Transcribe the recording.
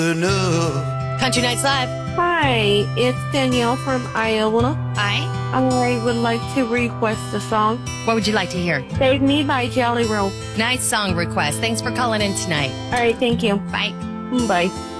Country Nights Live. Hi, it's Danielle from Iowa. Hi. I would like to request a song. What would you like to hear? Save Me by Jelly Roll. Nice song request. Thanks for calling in tonight. All right, thank you. Bye. Bye.